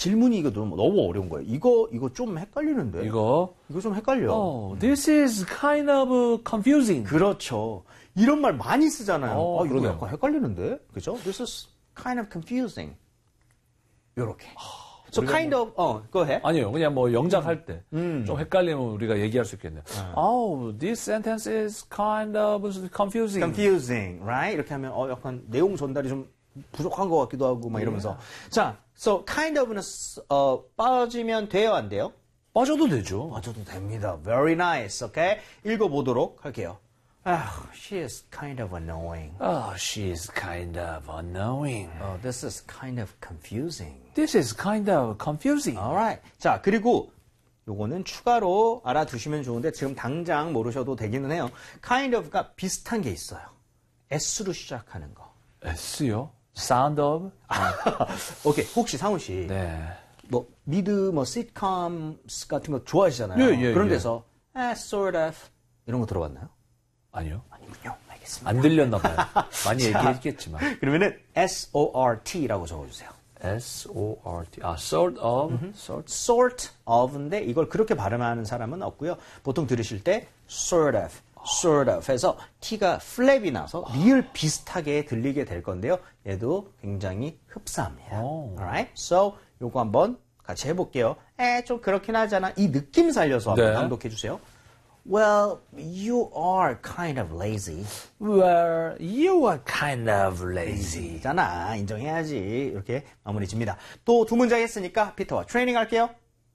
질문이 이거 너무 어려운 거예요. 이거 좀 헷갈리는데. 이거 좀 헷갈려. This is kind of confusing. 그렇죠. 이런 말 많이 쓰잖아요. 이거 그러네요. 약간 헷갈리는데. 그죠? This is kind of confusing. 요렇게. So kind of, go ahead. 아니요, 그냥 뭐 영작할 때 좀 헷갈리면 우리가 얘기할 수 있겠네요. This sentence is kind of confusing. confusing, right? 이렇게 하면 약간 내용 전달이 좀 부족한 것 같기도 하고 막 이러면서. 자, so kind of는 빠지면 돼요, 안 돼요? 빠져도 되죠. 빠져도 됩니다. Very nice, okay? 읽어보도록 할게요. She is kind of annoying. She's kind of annoying. This is kind of confusing. This is kind of confusing. Alright. 자, 그리고 요거는 추가로 알아두시면 좋은데 지금 당장 모르셔도 되기는 해요. kind of가 비슷한 게 있어요. S로 시작하는 거. S요? Sound of? 오케이. 혹시 상훈 씨. 네. 뭐 미드 시트콤 같은 거 좋아하시잖아요. 예, 그런 데서 sort of 이런 거 들어봤나요? 아니요. 아니군요. 알겠습니다. 안 들렸나 봐요. 많이 얘기했겠지만. 그러면은 SORT라고 적어주세요. S-O-R-T. sort of. sort of인데 이걸 그렇게 발음하는 사람은 없고요. 보통 들으실 때 sort of 해서 T가 플랩이 나서 리을 비슷하게 들리게 될 건데요. 얘도 굉장히 흡사합니다. Alright? So 요거 한번 같이 해볼게요. 좀 그렇긴 하잖아. 이 느낌 살려서 한번 낭독해 주세요. Well, you are kind of lazy. Well, you are kind of lazy. 잖아. 인정해야지. 이렇게 마무리 집니다. 또 두 문장 했으니까 피터와 트레이닝 할게요.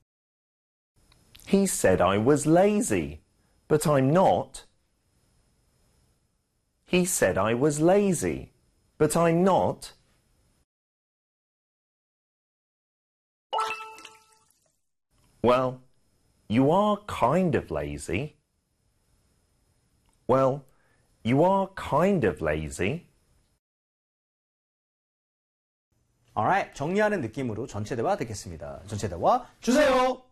He said I was lazy, but I'm not. He said I was lazy, but I'm not. Well, you are kind of lazy. Well, you are kind of lazy. Alright, 정리하는 느낌으로 전체 대화 듣겠습니다. 전체 대화 주세요.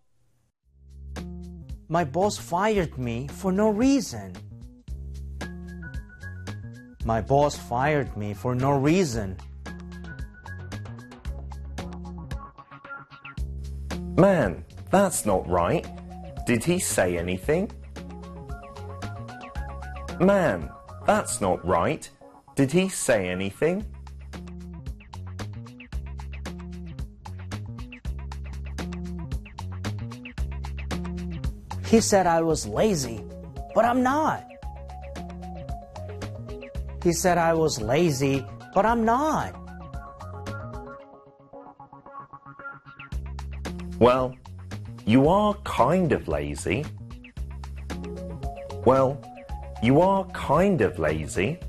My boss fired me for no reason. My boss fired me for no reason. Man, that's not right. Did he say anything? Man, that's not right. Did he say anything? He said I was lazy, but I'm not. He said I was lazy, but I'm not. Well, you are kind of lazy. Well, you are kind of lazy.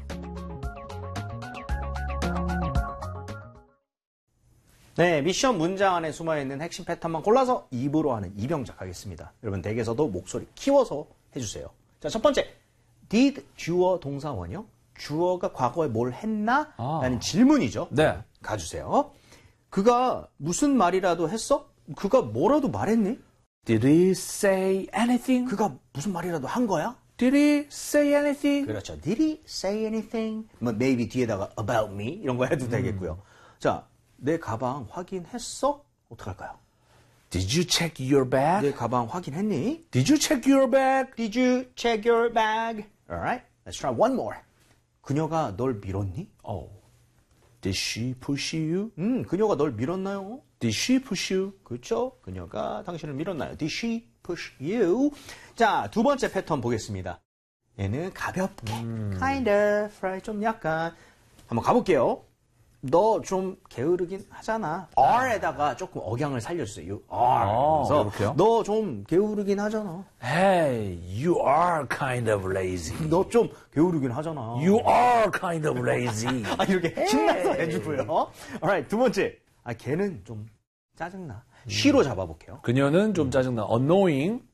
네, 미션 문장 안에 숨어있는 핵심 패턴만 골라서 입으로 하는 이병작 하겠습니다. 여러분 댁에서도 목소리 키워서 해주세요. 자, 첫 번째. Did 주어 동사원이요? 주어가 과거에 뭘 했나? 라는 질문이죠. 네. 가주세요. 그가 무슨 말이라도 했어? 그가 뭐라도 말했니? Did he say anything? 그가 무슨 말이라도 한 거야? Did he say anything? 그렇죠. Did he say anything? maybe 뒤에다가 about me 이런 거 해도 되겠고요. 자, 내 가방 확인했어? 어떡할까요? Did you check your bag? 내 가방 확인했니? Did you check your bag? Did you check your bag? Alright, let's try one more. 그녀가 널 밀었니? Did she push you? 그녀가 널 밀었나요? Did she push you? 그렇죠. 그녀가 당신을 밀었나요? Did she push you? 자, 두 번째 패턴 보겠습니다. 얘는 가볍게, kind of, right, 좀 약간 한번 가볼게요. 너 좀 게으르긴 하잖아. R에다가 조금 억양을 살려주세요. R. 그래서 너 좀 게으르긴 하잖아. Hey, you are kind of lazy. 너 좀 게으르긴 하잖아. You are kind of lazy. 이렇게 신나서 해주고요. Alright, 두 번째. 걔는 좀 짜증나. she로 잡아볼게요. 그녀는 좀 짜증나. Annoying.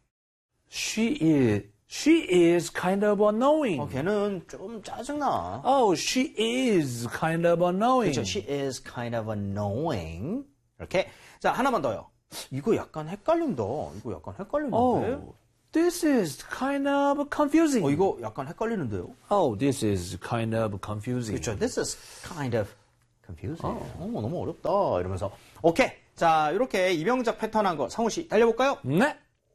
She is kind of annoying. 걔는 좀 짜증나. She is kind of annoying. 그렇죠. She is kind of annoying. 이렇게. 자, 하나만 더요. 이거 약간 헷갈린다. This is kind of confusing. 이거 약간 헷갈리는데요. This is kind of confusing. 그렇죠. This is kind of confusing. 너무 어렵다. 이러면서. 오케이. 자, 이렇게 이병작 패턴한 거 상우 씨 달려볼까요? 네.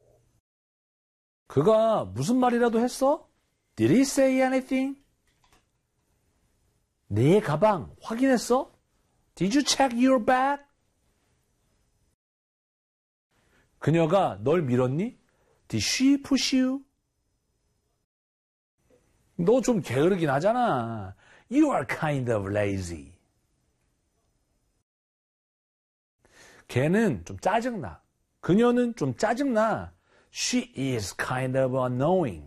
그가 무슨 말이라도 했어? Did he say anything? 내 가방 확인했어? Did you check your bag? 그녀가 널 밀었니? Did she push you? 너 좀 게으르긴 하잖아. You are kind of lazy. 걔는 좀 짜증나. 그녀는 좀 짜증나. She is kind of annoying.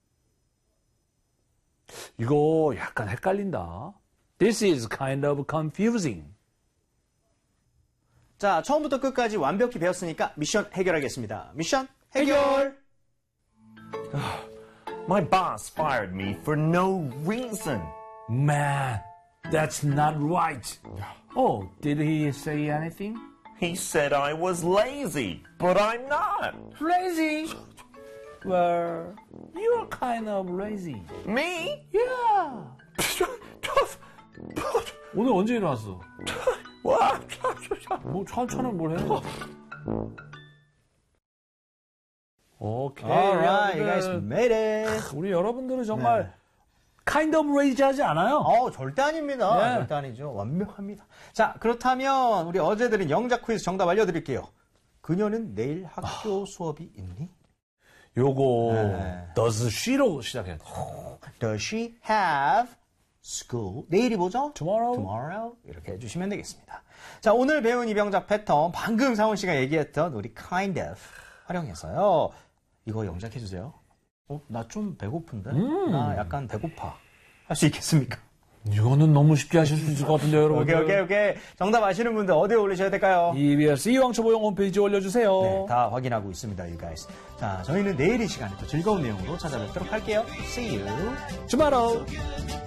이거 약간 헷갈린다. This is kind of confusing. 자, 처음부터 끝까지 완벽히 배웠으니까 미션 해결하겠습니다. 미션 해결! My boss fired me for no reason. Man, that's not right. Oh, did he say anything? He said I was lazy, but I'm not. Lazy? Well, you're kind of lazy. Me? Yeah. 오늘 언제 일어났어? 뭐 천천히 뭘 해? 오케이. Alright, you guys made it. 우리 여러분들은 정말 kind of lazy하지 않아요? 절대 아닙니다. 네. 절대 아니죠. 완벽합니다. 자, 그렇다면 우리 어제 드린 영작 퀴즈 정답 알려드릴게요. 그녀는 내일 학교 수업이 있니? 요거 네. does she로 시작해야 돼. Does she have school? 내일이 뭐죠? Tomorrow. Tomorrow. 이렇게 해주시면 되겠습니다. 자, 오늘 배운 이병작 패턴 방금 상훈 씨가 얘기했던 우리 kind of 활용해서요. 이거 영작해주세요. 나 좀 배고픈데? 나 약간 배고파. 할 수 있겠습니까? 이거는 너무 쉽게 하실 수 있을 것 같은데요, 여러분. 오케이. 정답 아시는 분들 어디에 올리셔야 될까요? EBS 이왕초보용 홈페이지에 올려주세요. 네, 다 확인하고 있습니다, you guys. 자, 저희는 내일 이 시간에 또 즐거운 내용으로 찾아뵙도록 할게요. See you tomorrow.